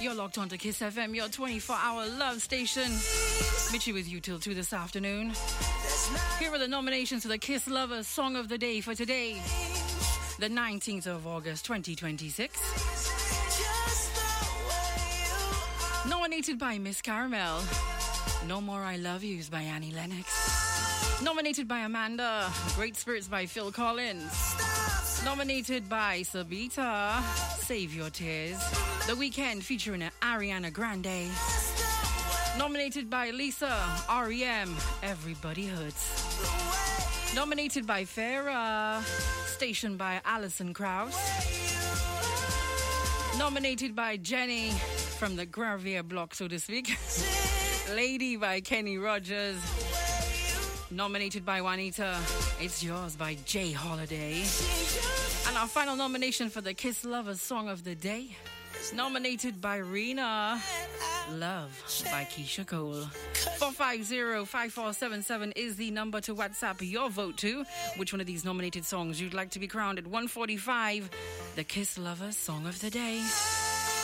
You're locked on to Kiss FM, your 24-hour love station. Mitchie with you till 2 this afternoon. Here are the nominations for the Kiss Lovers Song of the Day for today, the 19th of August, 2026. Nominated by Miss Caramel, No More I Love Yous by Annie Lennox. Nominated by Amanda, Great Spirits by Phil Collins. Nominated by Sabita, Save Your Tears. The Weeknd featuring Ariana Grande. Nominated by Lisa, R.E.M., Everybody Hurts. Nominated by Farrah, Station by Alison Krauss. Nominated by Jenny, from the Gravier block, so to speak. Lady by Kenny Rogers. Nominated by Juanita, It's Yours by Jay Holiday. And our final nomination for the Kiss Lovers Song of the Day, nominated by Rena, Love by Keisha Cole. 450-5477 is the number to WhatsApp your vote to. Which one of these nominated songs you'd like to be crowned at 1:45, the Kiss Lovers Song of the Day?